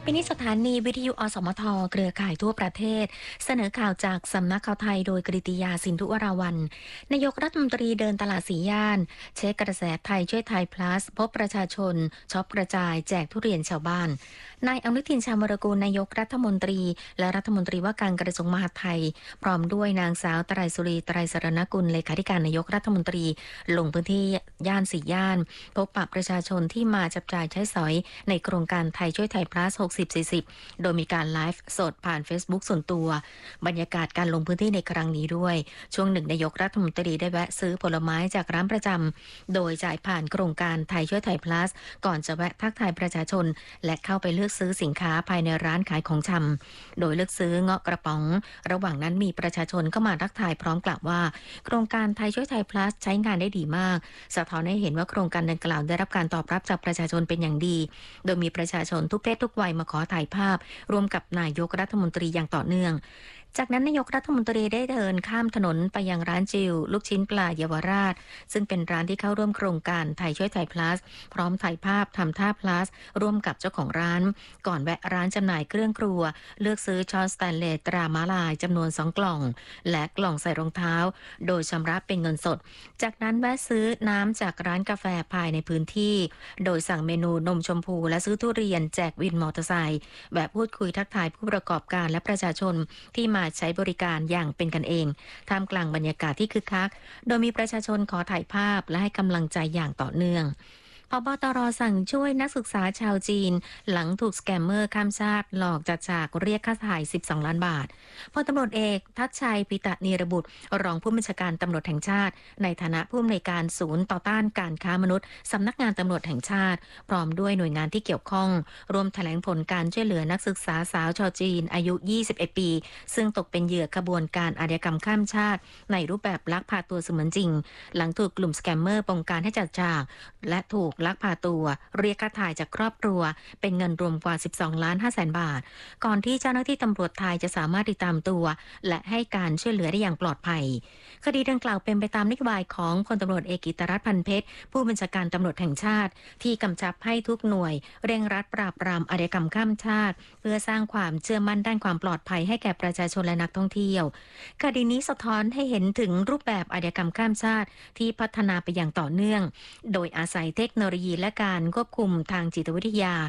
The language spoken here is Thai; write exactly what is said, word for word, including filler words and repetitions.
ปีนี้สถานีวิทยุอสมทเครือข่ายทั่วประเทศเสนอข่าวจากสำนักข่าวไทยโดยกฤติยาสินธุวราวัลย์นายกรัฐมนตรีเดินตลาดสีย่านเช็คกระแสไทยช่วยไทย plus พบประชาชนช็อปกระจายแจกทุเรียนชาวบ้านนายอนุทินชาญวรกูลนายกรัฐมนตรีและรัฐมนตรีว่าการกระทรวงมหาดไทยพร้อมด้วยนางสาวไตรสุรีไตรสรณกุลเลขาธิการนายกรัฐมนตรีลงพื้นที่ย่านสีย่านพบปะประชาชนที่มาจับจ่ายใช้สอยในโครงการไทยช่วยไทย plus หกสิบ สี่สิบโดยมีการไลฟ์สดผ่าน Facebook ส่วนตัวบรรยากาศการลงพื้นที่ในครั้งนี้ด้วยช่วงหนึ่งนายกรัฐมนตรีได้แวะซื้อผลไม้จากร้านประจำโดยจ่ายผ่านโครงการไทยช่วยไทย plus ก่อนจะแวะทักทายประชาชนและเข้าไปเลือกซื้อสินค้าภายในร้านขายของชำโดยเลือกซื้อเงาะกระป๋องระหว่างนั้นมีประชาชนเข้ามาทักทายพร้อมกล่าวว่าโครงการไทยช่วยไทย plus ใช้งานได้ดีมากสะท้อนให้เห็นว่าโครงการดังกล่าวได้รับการตอบรับจากประชาชนเป็นอย่างดีโดยมีประชาชนทุกเพศทุกวัยมาขอถ่ายภาพร่วมกับนายกรัฐมนตรีอย่างต่อเนื่องจากนั้นนายกรัฐมนตรีได้เดินข้ามถนนไปยังร้านจิวลูกชิ้นปลาเยาวราชซึ่งเป็นร้านที่เข้าร่วมโครงการไทยช่วยไทย plus พร้อมถ่ายภาพทำท่า plus ร่วมกับเจ้าของร้านก่อนแวะร้านจำหน่ายเครื่องครัวเลือกซื้อช้อนสแตนเลสตราม้าลายจำนวนสองกล่องและกล่องใส่รองเท้าโดยชำระเป็นเงินสดจากนั้นแวะซื้อน้ำจากร้านกาแฟภายในพื้นที่โดยสั่งเมนูนมชมพูและซื้อทุเรียนแจกวินมอเตอร์ไซค์แบบพูดคุยทักทายผู้ประกอบการและประชาชนที่มาใช้บริการอย่างเป็นกันเองท่ามกลางบรรยากาศที่คึกคักโดยมีประชาชนขอถ่ายภาพและให้กำลังใจอย่างต่อเนื่องผบ.ตร.สั่งช่วยนักศึกษาชาวจีนหลังถูกสแกมเมอร์ข้ามชาติหลอกจัดฉากเรียกค่าถ่ายสิบสองล้านบาทพลตำรวจเอกทัชชัยปิตะนีรบุตรรองผู้บัญชาการตำรวจแห่งชาติในฐานะผู้อำนวยการศูนย์ต่อต้านการค้ามนุษย์สำนักงานตำรวจแห่งชาติพร้อมด้วยหน่วยงานที่เกี่ยวข้องรวมแถลงผลการช่วยเหลือนักศึกษาสาวชาวจีนอายุยี่สิบเอ็ดปีซึ่งตกเป็นเหยื่อขบวนการอาชญากรรมข้ามชาติในรูปแบบลักพาตัวเสมือนจริงหลังถูกกลุ่มสแกมเมอร์บงการให้จัดฉากและถูกลักพาตัวเรียกค่าถ่ายจากครอบครัวเป็นเงินรวมกว่าสิบสองล้านห้าแสนบาทก่อนที่เจ้าหน้าที่ตำรวจไทยจะสามารถติดตามตัวและให้การช่วยเหลือได้อย่างปลอดภัยคดีดังกล่าวเป็นไปตามนโยบายของพลตำรวจเอกกิตรัตน์พันเพชรผู้บัญชาการตำรวจแห่งชาติที่กำชับให้ทุกหน่วยเร่งรัดปราบปรามอาชญากรรมข้ามชาติเพื่อสร้างความเชื่อมั่นด้านความปลอดภัยให้แก่ประชาชนและนักท่องเที่ยวคดีนี้สะท้อนให้เห็นถึงรูปแบบอาชญากรรมข้ามชาติที่พัฒนาไปอย่างต่อเนื่องโดยอาศัยเทคโนโลยีและการควบคุมทางจิตวิทยา